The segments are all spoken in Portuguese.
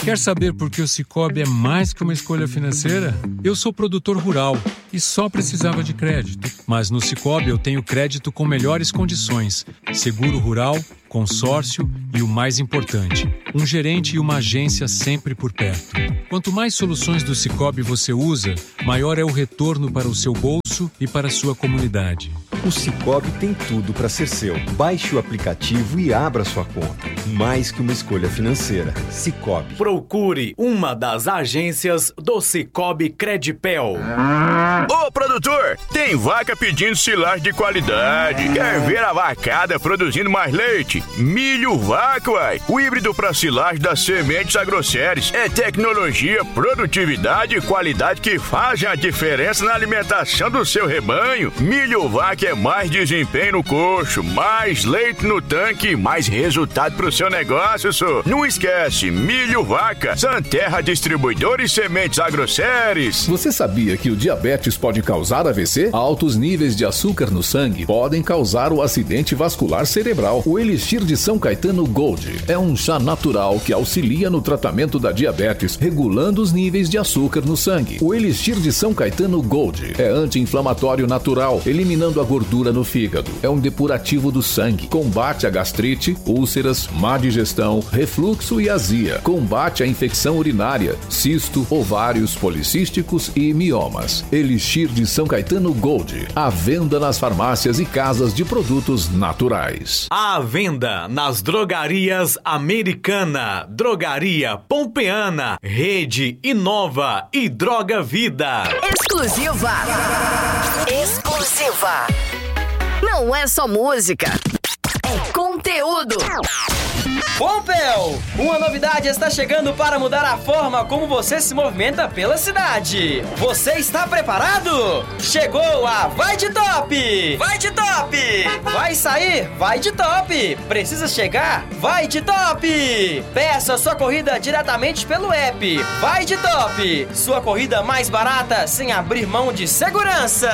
Quer saber por que o Sicoob é mais que uma escolha financeira? Eu sou produtor rural e só precisava de crédito. Mas no Sicoob eu tenho crédito com melhores condições, seguro rural, consórcio e o mais importante, um gerente e uma agência sempre por perto. Quanto mais soluções do Sicoob você usa, maior é o retorno para o seu bolso e para a sua comunidade. O Sicoob tem tudo para ser seu. Baixe o aplicativo e abra sua conta. Mais que uma escolha financeira. Sicoob. Procure uma das agências do Sicoob Credipel. Ô produtor, tem vaca pedindo silagem de qualidade. Quer ver a vacada produzindo mais leite? Milho Vaca, uai. O híbrido para silagem das sementes Agroceres. É tecnologia, produtividade e qualidade que fazem a diferença na alimentação do seu rebanho. Milho Vaca é mais desempenho no coxo, mais leite no tanque, mais resultado pro seu negócio, só. Não esquece, Milho Vaca, Santerra Distribuidora e Sementes Agroceres. Você sabia que o diabetes pode causar AVC? Altos níveis de açúcar no sangue podem causar o acidente vascular cerebral. O Elixir de São Caetano Gold é um chá natural que auxilia no tratamento da diabetes, regulando os níveis de açúcar no sangue. O Elixir de São Caetano Gold é anti-inflamatório natural, eliminando a gordura no fígado. É um depurativo do sangue. Combate a gastrite, úlceras, má digestão, refluxo e azia. Combate a infecção urinária, cisto, ovários policísticos e miomas. Elixir de São Caetano Gold. À venda nas farmácias e casas de produtos naturais. À venda nas drogarias Americana, Drogaria Pompeana, Rede Inova e Droga Vida. Exclusiva. Não é só música, é conteúdo. Pompeu, uma novidade está chegando para mudar a forma como você se movimenta pela cidade. Você está preparado? Chegou a Vai de Top! Vai de Top! Vai sair? Vai de Top! Precisa chegar? Vai de Top! Peça sua corrida diretamente pelo app Vai de Top! Sua corrida mais barata sem abrir mão de segurança!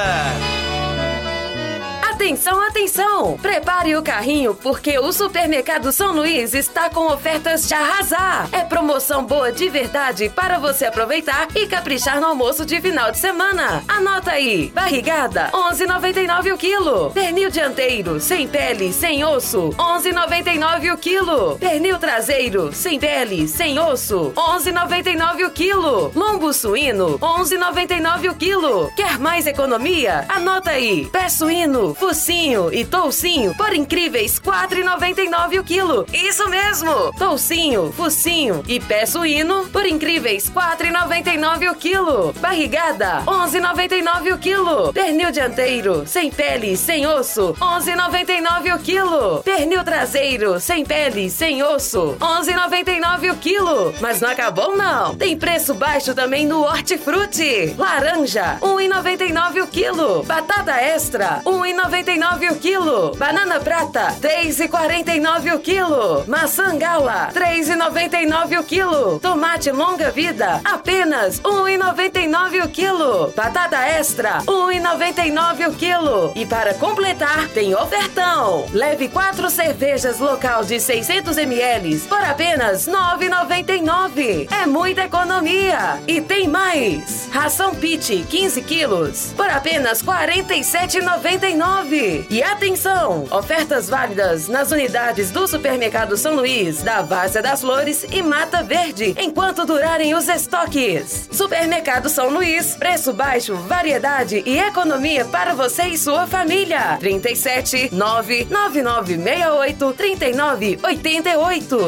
Atenção, atenção! Prepare o carrinho porque o Supermercado São Luís está com ofertas de arrasar. É promoção boa de verdade para você aproveitar e caprichar no almoço de final de semana. Anota aí. Barrigada, 11,99 o quilo. Pernil dianteiro, sem pele, sem osso, 11,99 o quilo. Pernil traseiro, sem pele, sem osso, 11,99 o quilo. Lombo suíno, 11,99 o quilo. Quer mais economia? Anota aí. Pé suíno, focinho e toucinho por incríveis R$4,99 o quilo. Isso mesmo! Toucinho, focinho e pé suíno por incríveis R$4,99 o quilo. Barrigada, R$11,99 o quilo. Pernil dianteiro, sem pele, sem osso, R$11,99 o quilo. Pernil traseiro, sem pele, sem osso, R$11,99 o quilo. Mas não acabou não! Tem preço baixo também no Hortifruti. Laranja, R$1,99 o quilo. Batata extra, R$1,99 o quilo. Banana prata, R$3,49 o quilo. Maçã gala, R$3,99 o quilo. Tomate longa vida, apenas R$1,99 o quilo. Batata extra, R$1,99 o quilo. E para completar, tem ofertão. Leve 4 cervejas local de 600 ml por apenas R$9,99. É muita economia. E tem mais. Ração Pit, 15 quilos, por apenas R$47,99. E atenção! Ofertas válidas nas unidades do Supermercado São Luís, da Várzea das Flores e Mata Verde, enquanto durarem os estoques. Supermercado São Luís, preço baixo, variedade e economia para você e sua família. 37 99968 3988.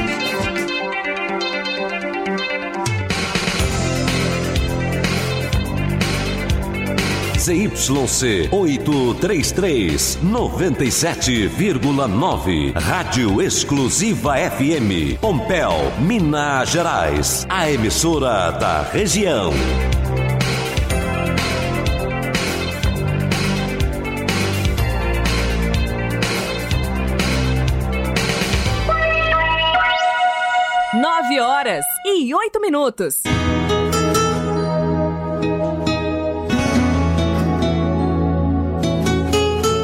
ZYC 833, 97,9. Rádio Exclusiva FM. Pompéu, Minas Gerais. A emissora da região. Nove horas e 8 minutos.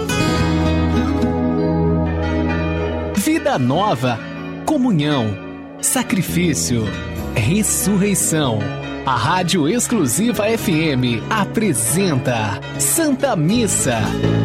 Vida nova, comunhão, sacrifício, ressurreição. A Rádio Exclusiva FM apresenta Santa Missa.